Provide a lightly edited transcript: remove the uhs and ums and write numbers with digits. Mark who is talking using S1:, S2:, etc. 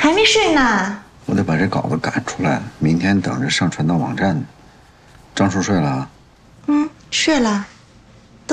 S1: 还没睡呢。
S2: 我得把这稿子赶出来，明天等着上传到网站呢。张叔睡了啊？
S1: 睡了。